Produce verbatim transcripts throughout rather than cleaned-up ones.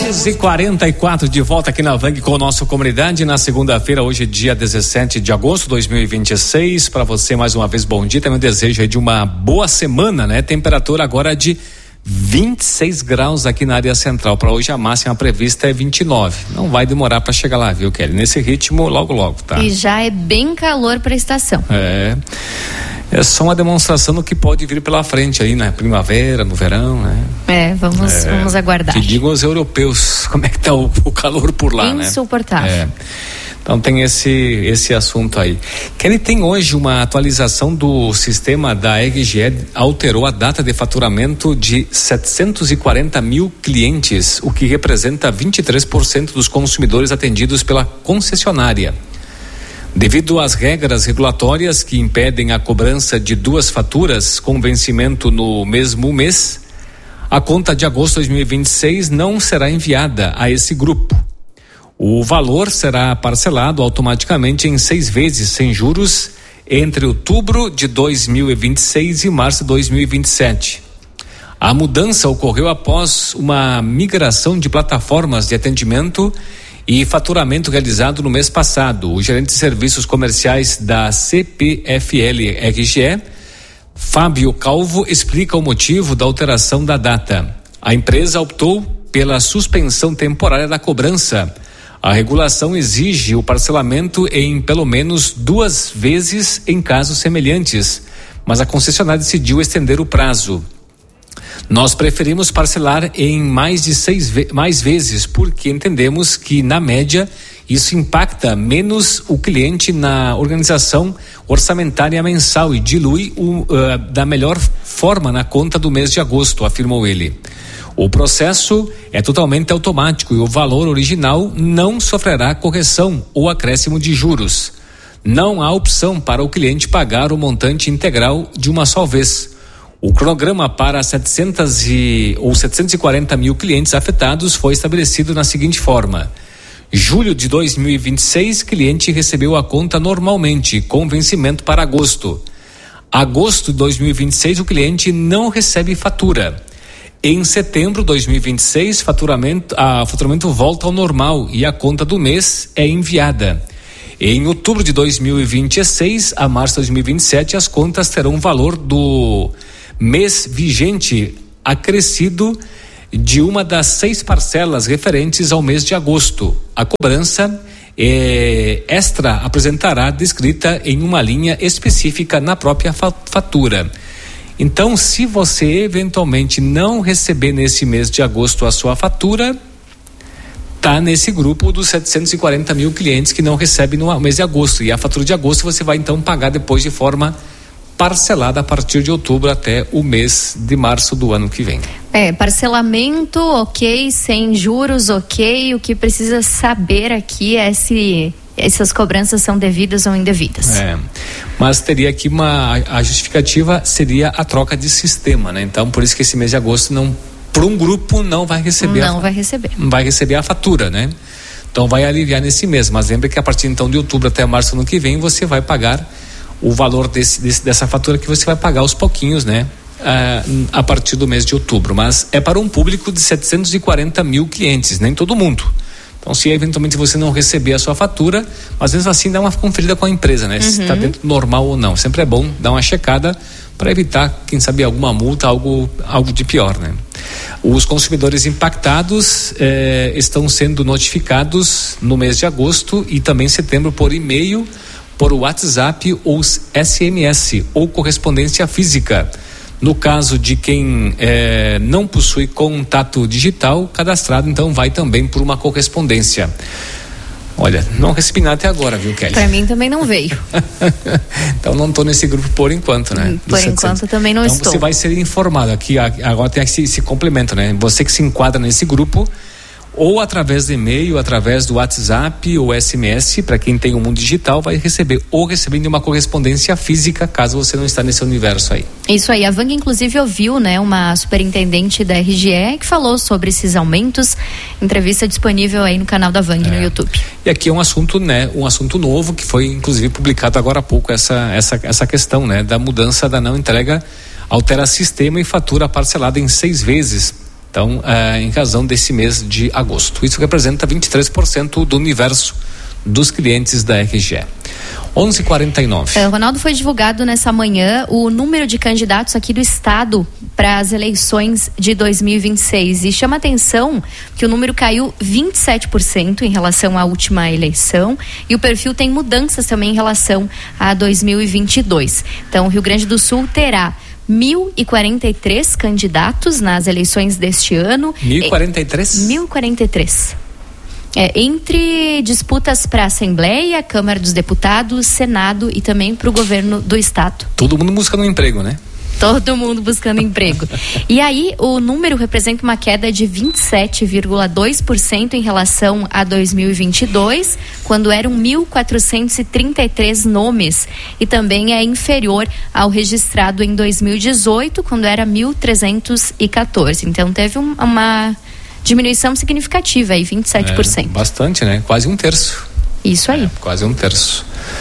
dez e quarenta e quatro de volta aqui na Vang com a nossa comunidade na segunda-feira, hoje dia dezessete de agosto de dois mil e vinte e seis. Para você mais uma vez bom dia, também desejo aí de uma boa semana, né? Temperatura agora de vinte e seis graus aqui na área central. Para hoje a máxima prevista é vinte e nove. Não vai demorar para chegar lá, viu, Kelly? Nesse ritmo logo logo, tá? E já é bem calor para a estação. É. É só uma demonstração do que pode vir pela frente aí na primavera, no verão, né? É, vamos, é, vamos aguardar. Que digam os europeus como é que tá o, o calor por lá, né? Insuportável. É. Então tem esse, esse assunto aí. Que ele tem hoje uma atualização do sistema da R G E, alterou a data de faturamento de setecentos e quarenta mil clientes, o que representa vinte e três por cento dos consumidores atendidos pela concessionária. Devido às regras regulatórias que impedem a cobrança de duas faturas com vencimento no mesmo mês, a conta de agosto de dois mil e vinte e seis não será enviada a esse grupo. O valor será parcelado automaticamente em seis vezes sem juros entre outubro de dois mil e vinte e seis e março de dois mil e vinte e sete. A mudança ocorreu após uma migração de plataformas de atendimento e faturamento realizado no mês passado. O gerente de serviços comerciais da C P F L R G E, Fábio Calvo, explica o motivo da alteração da data. A empresa optou pela suspensão temporária da cobrança. A regulação exige o parcelamento em pelo menos duas vezes em casos semelhantes, mas a concessionária decidiu estender o prazo. Nós preferimos parcelar em mais de seis ve- mais vezes, porque entendemos que, na média, isso impacta menos o cliente na organização orçamentária mensal e dilui o, uh, da melhor forma na conta do mês de agosto, afirmou ele. O processo é totalmente automático e o valor original não sofrerá correção ou acréscimo de juros. Não há opção para o cliente pagar o montante integral de uma só vez. O cronograma para setecentos e, ou setecentos e quarenta mil clientes afetados foi estabelecido na seguinte forma: julho de dois mil e vinte e seis, cliente recebeu a conta normalmente, com vencimento para agosto. Agosto de dois mil e vinte e seis, o cliente não recebe fatura. Em setembro de dois mil e vinte e seis, faturamento, a faturamento volta ao normal e a conta do mês é enviada. Em outubro de dois mil e vinte e seis a março de dois mil e vinte e sete, as contas terão um valor do mês vigente acrescido de uma das seis parcelas referentes ao mês de agosto. A cobrança é, extra apresentará descrita em uma linha específica na própria fatura. Então, se você eventualmente não receber nesse mês de agosto a sua fatura, tá nesse grupo dos setecentos e quarenta mil clientes que não recebem no mês de agosto. E a fatura de agosto você vai então pagar depois de forma parcelada a partir de outubro até o mês de março do ano que vem. É, parcelamento, ok, sem juros, ok. O que precisa saber aqui é se essas cobranças são devidas ou indevidas. É, mas teria aqui uma, a justificativa seria a troca de sistema, né? Então, por isso que esse mês de agosto não, para um grupo não vai receber. Não a, vai receber. Não vai receber a fatura, né? Então vai aliviar nesse mês, mas lembra que a partir então de outubro até março do ano que vem você vai pagar o valor desse, desse, dessa fatura que você vai pagar aos pouquinhos, né? Ah, a partir do mês de outubro, mas é para um público de setecentos e quarenta mil clientes, nem todo mundo. Então, se eventualmente você não receber a sua fatura, às vezes assim dá uma conferida com a empresa, né? Uhum. Se está dentro do normal ou não. Sempre é bom dar uma checada para evitar, quem sabe, alguma multa, algo, algo de pior, né? Os consumidores impactados eh, estão sendo notificados no mês de agosto e também setembro por e-mail, por WhatsApp ou S M S ou correspondência física. No caso de quem eh, não possui contato digital cadastrado, então vai também por uma correspondência. Olha, não recebi nada até agora, viu, Kelly? Para mim também não veio. Então não estou nesse grupo por enquanto, né? Por enquanto também não então, estou. Você vai ser informado aqui, agora tem esse, esse complemento, né? Você que se enquadra nesse grupo, ou através de e-mail, através do WhatsApp ou S M S, para quem tem o mundo digital, vai receber, ou recebendo uma correspondência física, caso você não está nesse universo aí. Isso aí, a Vang inclusive ouviu, né, uma superintendente da R G E que falou sobre esses aumentos, entrevista disponível aí no canal da Vang, é. no YouTube. E aqui é um assunto, né, um assunto novo, que foi inclusive publicado agora há pouco, essa, essa, essa questão, né, da mudança da não entrega, altera sistema e fatura parcelada em seis vezes. Então, é, em razão desse mês de agosto. Isso representa vinte e três por cento do universo dos clientes da R G E. onze e quarenta e nove. É, Ronaldo, foi divulgado nessa manhã o número de candidatos aqui do estado para as eleições de dois mil e vinte e seis e chama atenção que o número caiu vinte e sete por cento em relação à última eleição e o perfil tem mudanças também em relação a dois mil e vinte e dois. Então, o Rio Grande do Sul terá mil e quarenta e três candidatos nas eleições deste ano. mil e quarenta e três? mil e quarenta e três. É, entre disputas para a Assembleia, Câmara dos Deputados, Senado e também para o governo do estado. Todo mundo buscando um emprego, né? Todo mundo buscando emprego. E aí, o número representa uma queda de vinte e sete vírgula dois por cento em relação a dois mil e vinte e dois, quando eram mil quatrocentos e trinta e três nomes. E também é inferior ao registrado em dois mil e dezoito, quando era mil trezentos e quatorze. Então, teve um, uma diminuição significativa, aí, vinte e sete por cento. É, bastante, né? Quase um terço. Isso aí. É, quase um terço.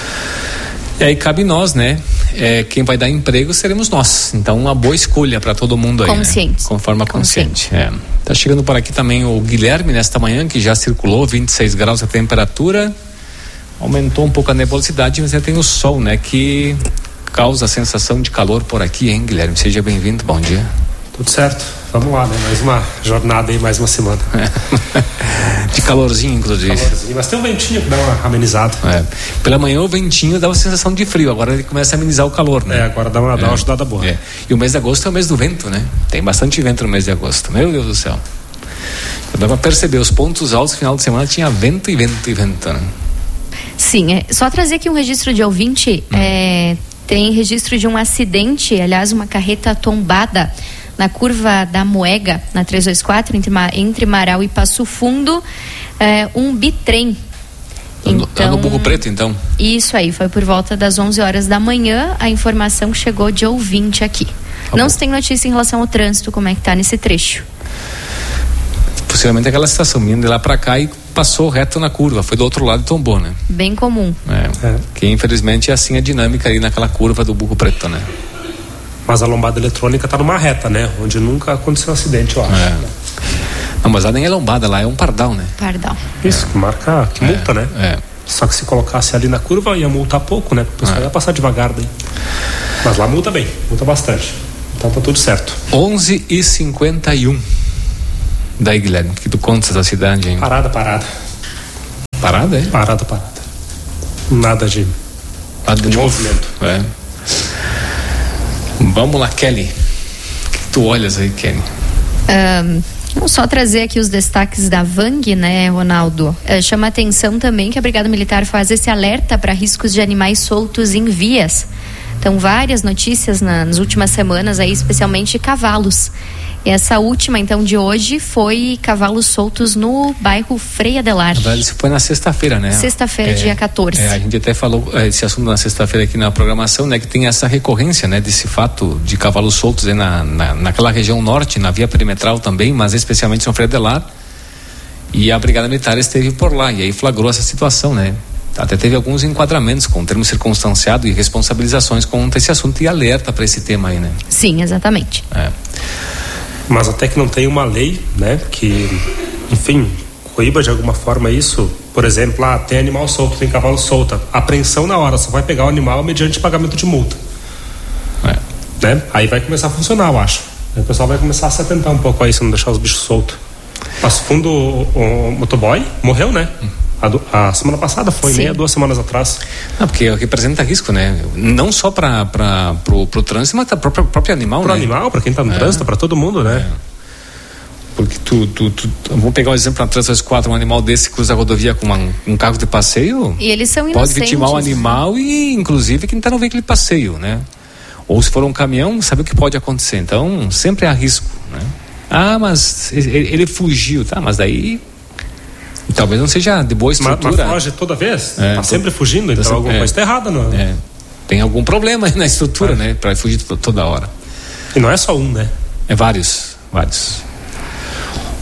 E aí cabe nós, né? É, quem vai dar emprego seremos nós. Então, uma boa escolha para todo mundo aí. Consciente. Né? Com forma consciente. É. Tá chegando por aqui também o Guilherme nesta manhã, que já circulou, vinte e seis graus a temperatura. Aumentou um pouco a nebulosidade, mas já tem o sol, né? Que causa a sensação de calor por aqui, hein, Guilherme? Seja bem-vindo, bom dia. Tudo certo, vamos lá, né? Mais uma jornada aí, mais uma semana. É. De calorzinho, inclusive. Calorzinho, mas tem um ventinho que dá uma amenizada. É. Pela manhã o ventinho dá uma sensação de frio, agora ele começa a amenizar o calor, né? É, agora dá uma, é. dá uma ajudada boa. É. E o mês de agosto é o mês do vento, né? Tem bastante vento no mês de agosto, meu Deus do céu. Eu dava pra perceber, os pontos altos no final de semana tinha vento e vento e vento, né? Sim, é, só trazer aqui um registro de ouvinte, hum. é, tem registro de um acidente, aliás, uma carreta tombada na curva da Moega, na trezentos e vinte e quatro, entre, entre Marau e Passo Fundo, é, um bitrem. Então, no Burro Preto, então? Isso aí, foi por volta das onze horas da manhã, a informação chegou de ouvinte aqui. Tá Não bom. se tem notícia em relação ao trânsito, como é que tá nesse trecho. Possivelmente aquela estação vindo de lá pra cá e passou reto na curva, foi do outro lado e tombou, né? Bem comum. É, é. Que infelizmente é assim a dinâmica aí naquela curva do Burro Preto, né? Mas a lombada eletrônica está numa reta, né? Onde nunca aconteceu um acidente, eu acho. É. Né? Não, mas lá nem é lombada, lá é um pardal, né? Pardal. Isso, que marca, que multa, é, né? É. Só que se colocasse ali na curva ia multar pouco, né? O pessoal é. ia passar devagar daí. Mas lá multa bem, multa bastante. Então tá tudo certo. onze e cinquenta e um. Daí, Guilherme, que tu contas da cidade, hein? Parada, parada. Parada, é? Parada, parada. Nada de, Nada de, de movimento. É. Vamos lá, Kelly. O que tu olhas aí, Kelly? Um, vamos só trazer aqui os destaques da Vang, né, Ronaldo? Uh, chama atenção também que a Brigada Militar faz esse alerta para riscos de animais soltos em vias. Então, várias notícias na, nas últimas semanas aí, especialmente cavalos. E essa última, então, de hoje foi cavalos soltos no bairro Frei Adelar. Isso foi na sexta-feira, né? Sexta-feira, é, dia quatorze. É, a gente até falou esse assunto na sexta-feira aqui na programação, né? Que tem essa recorrência, né? Desse fato de cavalos soltos aí na, na, naquela região norte, na via perimetral também, mas especialmente no Frei Adelar. E a Brigada Militar esteve por lá e aí flagrou essa situação, né? Até teve alguns enquadramentos com termo circunstanciado e responsabilizações contra esse assunto e alerta para esse tema aí, né? Sim, exatamente. É. Mas até que não tem uma lei, né, que, enfim, coíba de alguma forma isso. Por exemplo, ah, tem animal solto, tem cavalo solto. A apreensão na hora só vai pegar o animal mediante pagamento de multa. É. Né? Aí vai começar a funcionar, eu acho. Aí o pessoal vai começar a se atentar um pouco a isso, não deixar os bichos soltos. Passo Fundo, o, o motoboy morreu, né? Hum. A, do, a semana passada foi, meia, duas semanas atrás. Não, porque representa risco, né? Não só para pro, pro trânsito, mas para o próprio, próprio animal, pro né? Para animal, para quem está no é. trânsito, para todo mundo, né? É. Porque tu, tu, tu, vamos pegar um exemplo na trezentos e quatro, um animal desse cruza a rodovia com uma, um carro de passeio. E eles são inocentes. Pode vitimar o animal e, inclusive, quem está no veículo de passeio, né? Ou se for um caminhão, sabe o que pode acontecer. Então, sempre há risco, né? Ah, mas ele, ele fugiu, tá? Mas daí... Talvez não seja de boa estrutura. Mas, mas foge toda vez? É, tá sempre tô, fugindo, então alguma é, coisa está errada, não é? Tem algum problema aí na estrutura, é. né? Para fugir to, toda hora. E não é só um, né? É vários, vários.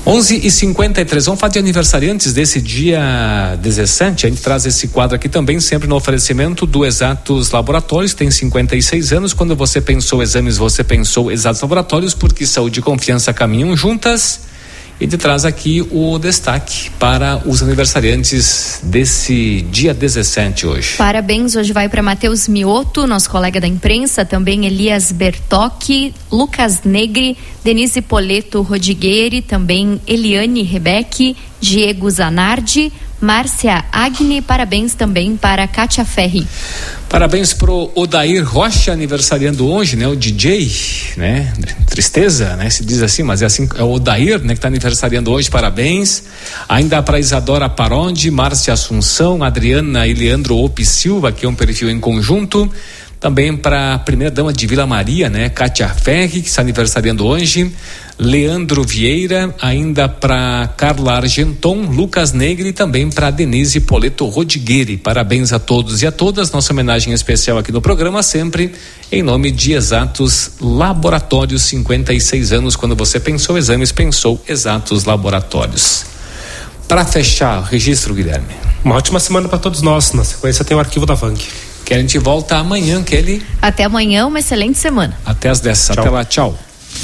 onze e cinquenta e três, vamos falar de aniversariantes desse dia dezessete. A gente traz esse quadro aqui também, sempre no oferecimento do Exatos Laboratórios. Tem cinquenta e seis anos. Quando você pensou exames, você pensou Exatos Laboratórios, porque saúde e confiança caminham juntas. E te traz aqui o destaque para os aniversariantes desse dia dezessete hoje. Parabéns, hoje vai para Matheus Mioto, nosso colega da imprensa, também Elias Bertocchi, Lucas Negri, Denise Poleto Rodigueri, também Eliane Rebeque, Diego Zanardi, Márcia Agni, parabéns também para Kátia Ferri. Parabéns pro Odair Rocha, aniversariando hoje, né? O D J, né? Tristeza, né? Se diz assim, mas é assim, é o Odair, né? Que tá aniversariando hoje, parabéns. Ainda para Isadora Parondi, Márcia Assunção, Adriana e Leandro Opi Silva, que é um perfil em conjunto. Também para a primeira dama de Vila Maria, né? Kátia Ferri, que está aniversariando hoje. Leandro Vieira, ainda para Carla Argenton, Lucas Negri e também para Denise Poleto Rodigueri. Parabéns a todos e a todas. Nossa homenagem especial aqui no programa, sempre em nome de Exatos Laboratórios, cinquenta e seis anos. Quando você pensou exames, pensou Exatos Laboratórios. Para fechar o registro, Guilherme. Uma ótima semana para todos nós. Na sequência tem o arquivo da V A N C. Que a gente volta amanhã, Kelly. Até amanhã, uma excelente semana. Até às dez. Até lá, tchau.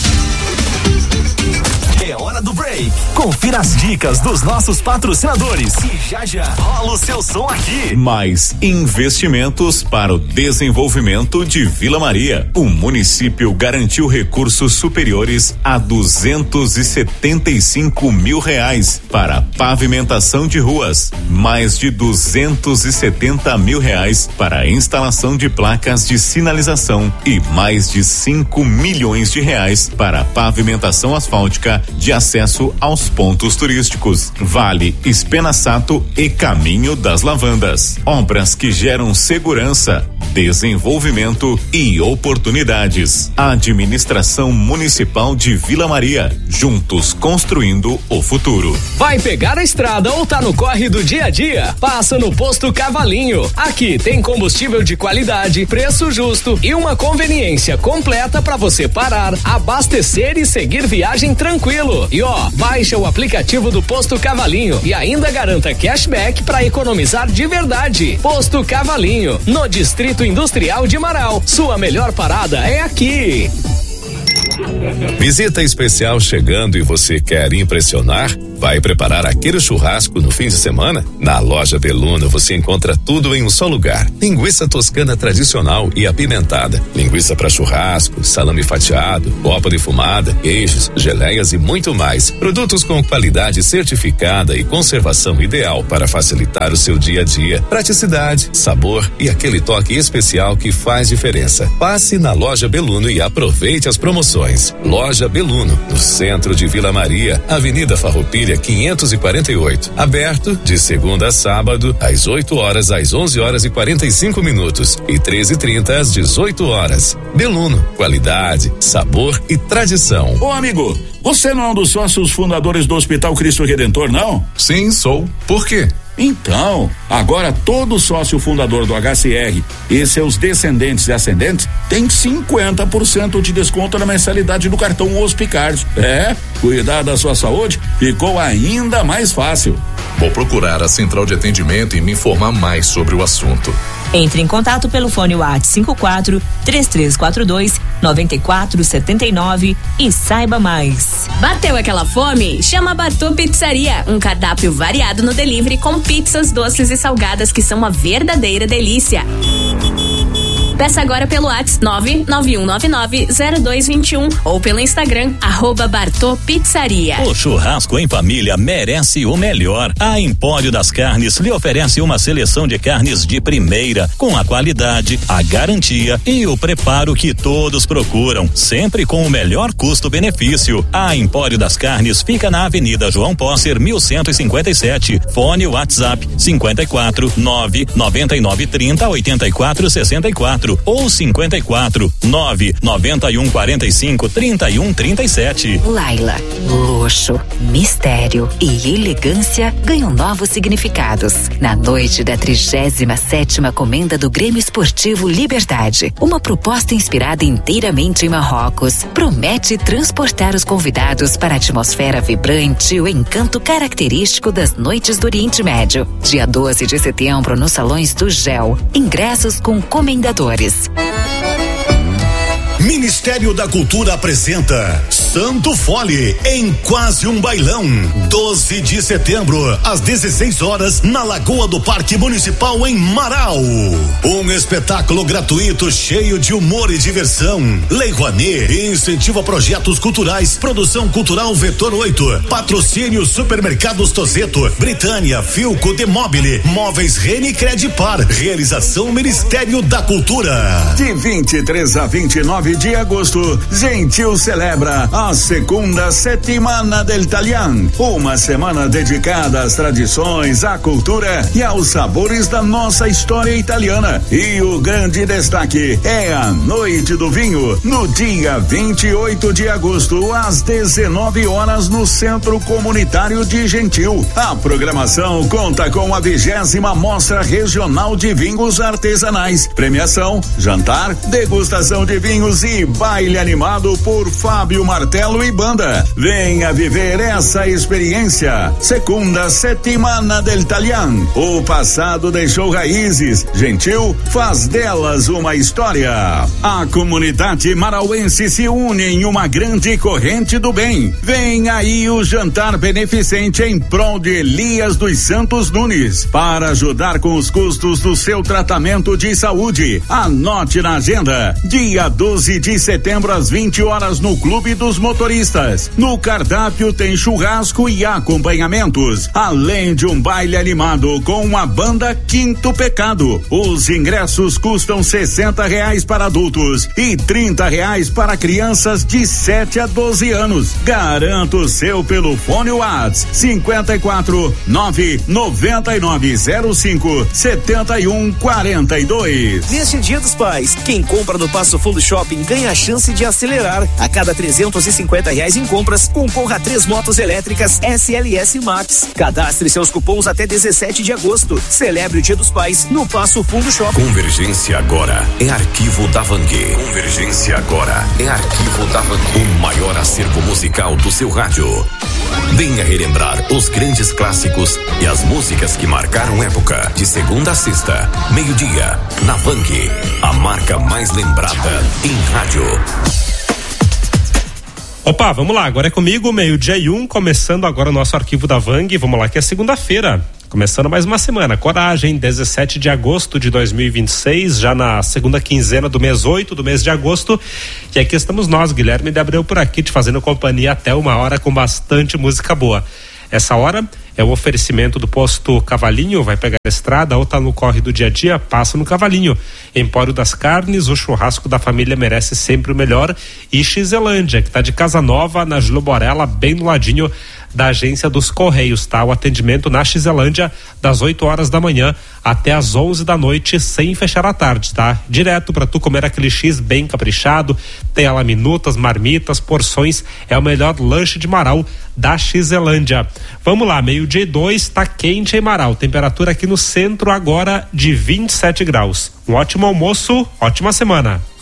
É hora do break. Confira as dicas dos nossos patrocinadores. E já já rola o seu som aqui. Mais investimentos para o desenvolvimento de Vila Maria. O município garantiu recursos superiores a duzentos e setenta e cinco mil reais para pavimentação de ruas. Mais de duzentos e setenta mil reais para a instalação de placas de sinalização e mais de cinco milhões de reais para a pavimentação asfáltica de acesso aos pontos turísticos. Vale Espenaçato e Caminho das Lavandas. Obras que geram segurança, desenvolvimento e oportunidades. Administração Municipal de Vila Maria. Juntos construindo o futuro. Vai pegar a estrada ou tá no corre do dia a dia? Passa no Posto Cavalinho. Aqui tem combustível de qualidade, preço justo e uma conveniência completa para você parar, abastecer e seguir viagem tranquilo. E ó, baixa o aplicativo do Posto Cavalinho e ainda garanta cashback para economizar de verdade. Posto Cavalinho, no Distrito Industrial de Marau. Sua melhor parada é aqui. Visita especial chegando e você quer impressionar? Vai preparar aquele churrasco no fim de semana? Na Loja Beluno você encontra tudo em um só lugar. Linguiça toscana tradicional e apimentada, linguiça para churrasco, salame fatiado, copa defumada, queijos, geleias e muito mais. Produtos com qualidade certificada e conservação ideal para facilitar o seu dia a dia. Praticidade, sabor e aquele toque especial que faz diferença. Passe na Loja Beluno e aproveite as promoções. Loja Beluno, no centro de Vila Maria, Avenida Farroupilha quinhentos e quarenta e oito. Aberto de segunda a sábado, às oito horas às onze horas e quarenta e cinco minutos e treze e trinta às dezoito horas. Beluno, qualidade, sabor e tradição. Ô amigo, você não é um dos sócios fundadores do Hospital Cristo Redentor, não? Sim, sou. Por quê? Então, agora todo sócio fundador do H C R e seus descendentes e ascendentes tem cinquenta por cento de desconto na mensalidade do cartão Hospicard. É, cuidar da sua saúde ficou ainda mais fácil. Vou procurar a central de atendimento e me informar mais sobre o assunto. Entre em contato pelo fone WhatsApp cinco quatro, três três quatro dois, nove quatro sete nove e saiba mais. Bateu aquela fome? Chama a Bartô Pizzaria, um cardápio variado no delivery com pizzas, doces e salgadas que são uma verdadeira delícia. Peça agora pelo WhatsApp nove nove um nove nove zero dois dois um ou pelo Instagram, arroba Bartô Pizzaria. O churrasco em família merece o melhor. A Empório das Carnes lhe oferece uma seleção de carnes de primeira, com a qualidade, a garantia e o preparo que todos procuram, sempre com o melhor custo-benefício. A Empório das Carnes fica na Avenida João Posser, mil cento e cinquenta e sete. Fone WhatsApp cinquenta e quatro, nove nove nove trinta, oitenta e quatro sessenta e quatro. quatro ou cinquenta e quatro, nove noventa e um quarenta e cinco trinta e um trinta e sete. Laila, luxo, mistério e elegância ganham novos significados na noite da trigésima sétima comenda do Grêmio Esportivo Liberdade. Uma proposta inspirada inteiramente em Marrocos promete transportar os convidados para a atmosfera vibrante e o encanto característico das noites do Oriente Médio. Dia doze de setembro nos salões do Gel. Ingressos com comendadores. Ministério da Cultura apresenta Santo Fole em Quase um Bailão. doze de setembro, às dezesseis horas, na Lagoa do Parque Municipal em Marau. Um espetáculo gratuito cheio de humor e diversão. Lei Rouanet incentiva projetos culturais. Produção cultural Vetor oito. Patrocínio Supermercados Tozeto, Britânia, Filco, Demobile, Móveis Rene Credipar. Realização Ministério da Cultura. De vinte e três a vinte e nove de agosto, Gentil celebra a segunda Settimana del Italian, uma semana dedicada às tradições, à cultura e aos sabores da nossa história italiana. E o grande destaque é a Noite do Vinho, no dia vinte e oito de agosto, às dezenove horas, no Centro Comunitário de Gentil. A programação conta com a vigésima Mostra Regional de Vinhos Artesanais, premiação, jantar, degustação de vinhos e baile animado por Fábio Martelo e banda. Venha viver essa experiência. Segunda Settimana del Italian. O passado deixou raízes. Gentil faz delas uma história. A comunidade marauense se une em uma grande corrente do bem. Vem aí o jantar beneficente em prol de Elias dos Santos Nunes, para ajudar com os custos do seu tratamento de saúde. Anote na agenda. Dia doze de setembro às vinte horas no Clube dos Motoristas. No cardápio tem churrasco e acompanhamentos, além de um baile animado com a banda Quinto Pecado. Os ingressos custam sessenta reais para adultos e trinta reais para crianças de sete a doze anos. Garanta o seu pelo fone WhatsApp cinquenta e quatro, nove noventa e nove zero cinco, setenta e um quarenta e dois. Neste Dia dos Pais, quem compra no Passo Fundo Shopping ganha a chance de acelerar. A cada trezentos e cinquenta reais em compras, concorra a três motos elétricas S L S Max. Cadastre seus cupons até dezessete de agosto. Celebre o Dia dos Pais no Passo Fundo Shopping. Convergência agora é Arquivo da Vangue. Convergência agora é Arquivo da Vangue. O maior acervo musical do seu rádio. Venha relembrar os grandes clássicos e as músicas que marcaram época. De segunda a sexta, meio-dia, na Vangue, a marca mais lembrada em rádio. Opa, vamos lá, agora é comigo, meio-dia e um, começando agora o nosso arquivo da Vangue. Vamos lá, que é segunda-feira, começando mais uma semana. Coragem, dezessete de agosto de dois mil e vinte e seis, já na segunda quinzena do mês oito do mês de agosto. E aqui estamos nós, Guilherme de Abreu, por aqui, te fazendo companhia até uma hora com bastante música boa. Essa hora é o oferecimento do posto Cavalinho. Vai pegar a estrada ou tá no corre do dia a dia, passa no Cavalinho. Empório das Carnes, o churrasco da família merece sempre o melhor. E Xelândia, que tá de casa nova na Gilo Borella, bem no ladinho da agência dos Correios, tá? O atendimento na Xelândia das oito horas da manhã até as onze da noite, sem fechar à tarde, tá? Direto para tu comer aquele X bem caprichado. Tem lá minutas, marmitas, porções. É o melhor lanche de Marau da Xelândia. Vamos lá, meio-dia e dois, tá quente em Marau. Temperatura aqui no centro agora de vinte e sete graus. Um ótimo almoço, ótima semana.